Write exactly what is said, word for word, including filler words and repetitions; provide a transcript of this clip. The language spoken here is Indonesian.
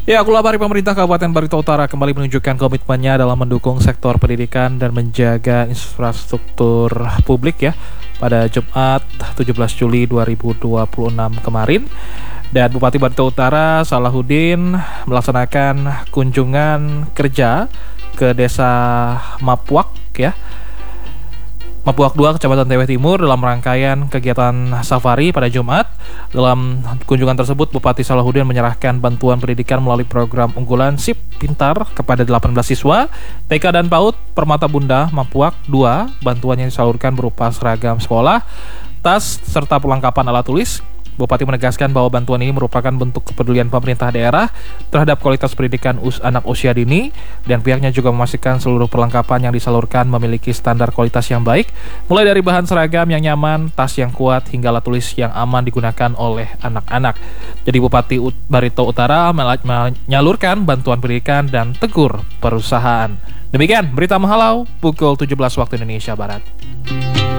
Ya, Kulabari pemerintah Kabupaten Barito Utara kembali menunjukkan komitmennya dalam mendukung sektor pendidikan dan menjaga infrastruktur publik ya pada Jumat tujuh belas Juli dua ribu dua puluh enam kemarin. Dan Bupati Barito Utara Salahuddin melaksanakan kunjungan kerja ke Desa Mapuak ya. Mapuak dua, Kecamatan Teweh Timur dalam rangkaian kegiatan safari pada Jumat. Dalam kunjungan tersebut, Bupati Salahuddin menyerahkan bantuan pendidikan melalui program unggulan Sip Pintar kepada delapan belas siswa T K dan PAUD Permata Bunda Mapuak dua. Bantuan yang disalurkan berupa seragam sekolah, tas, serta perlengkapan alat tulis. Bupati menegaskan bahwa bantuan ini merupakan bentuk kepedulian pemerintah daerah terhadap kualitas pendidikan us anak usia dini, dan pihaknya juga memastikan seluruh perlengkapan yang disalurkan memiliki standar kualitas yang baik, mulai dari bahan seragam yang nyaman, tas yang kuat, hingga alat tulis yang aman digunakan oleh anak-anak. Jadi Bupati Barito Utara menyalurkan bantuan pendidikan dan tegur perusahaan. Demikian berita Mahalau pukul tujuh belas waktu Indonesia Barat.